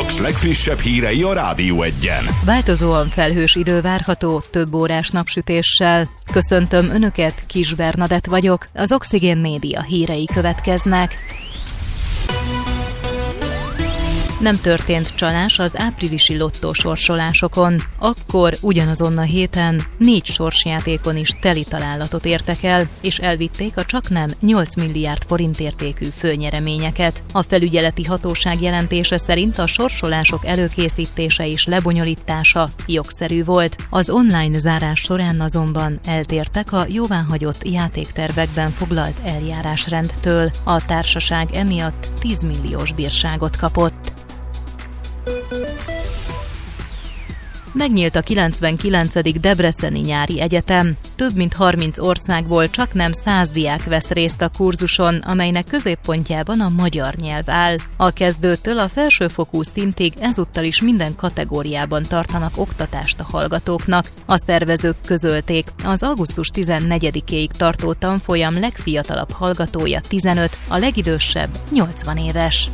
Paks legfrissebb hírei a Rádió Egyen. Változóan felhős idő várható, több órás napsütéssel. Köszöntöm Önöket, Kis Bernadett vagyok, az Oxigén Média hírei következnek. Nem történt csalás az áprilisi lottó sorsolásokon. Akkor ugyanazon a héten 4 sorsjátékon is teli találatot értek el, és elvitték a csaknem 8 milliárd forint értékű főnyereményeket. A felügyeleti hatóság jelentése szerint a sorsolások előkészítése és lebonyolítása jogszerű volt. Az online zárás során azonban eltértek a jóváhagyott játéktervekben foglalt eljárásrendtől. A társaság emiatt 10 milliós bírságot kapott. Megnyílt a 99. Debreceni Nyári Egyetem. Több mint 30 országból csaknem 100 diák vesz részt a kurzuson, amelynek középpontjában a magyar nyelv áll. A kezdőtől a felsőfokú szintig ezúttal is minden kategóriában tartanak oktatást a hallgatóknak. A szervezők közölték, az augusztus 14-éig tartó tanfolyam legfiatalabb hallgatója 15, a legidősebb 80 éves.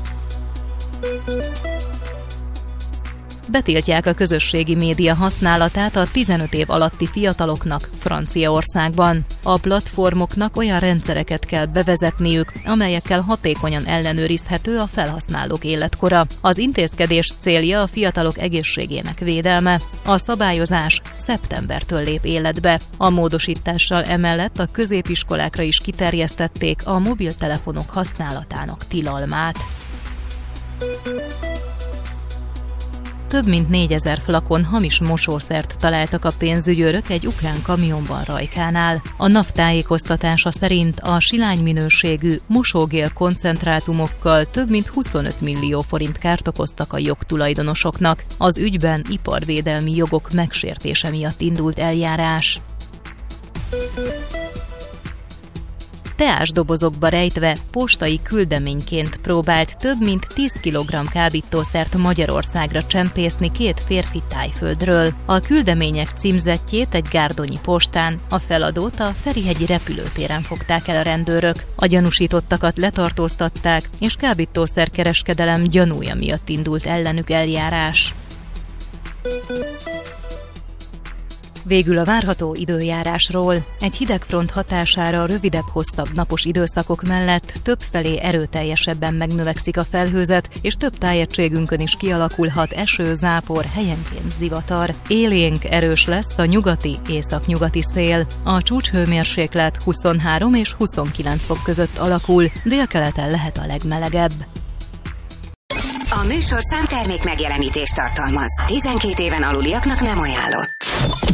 Betiltják a közösségi média használatát a 15 év alatti fiataloknak Franciaországban. A platformoknak olyan rendszereket kell bevezetniük, amelyekkel hatékonyan ellenőrizhető a felhasználók életkora. Az intézkedés célja a fiatalok egészségének védelme. A szabályozás szeptembertől lép életbe. A módosítással emellett a középiskolákra is kiterjesztették a mobiltelefonok használatának tilalmát. Több mint 4000 flakon hamis mosószert találtak a pénzügyőrök egy ukrán kamionban Rajkánál. A NAV tájékoztatása szerint a silány minőségű mosógél koncentrátumokkal több mint 25 millió forint kárt okoztak a jogtulajdonosoknak. Az ügyben iparvédelmi jogok megsértése miatt indult eljárás. Teásdobozokba rejtve postai küldeményként próbált több mint 10 kg kábítószert Magyarországra csempészni 2 férfi Tájföldről. A küldemények címzettjét egy gárdonyi postán, a feladót a Ferihegyi repülőtéren fogták el a rendőrök. A gyanúsítottakat letartóztatták, és kábítószerkereskedelem gyanúja miatt indult ellenük eljárás. Végül a várható időjárásról. Egy hidegfront hatására rövidebb-hosszabb napos időszakok mellett többfelé erőteljesebben megnövekszik a felhőzet, és több tájegységünkön is kialakulhat eső, zápor, helyenként zivatar. Élénk erős lesz a nyugati, északnyugati szél. A csúcshőmérséklet 23 és 29 fok között alakul, délkeleten lehet a legmelegebb. A műsorszám termék megjelenítést tartalmaz. 12 éven aluliaknak nem ajánlott.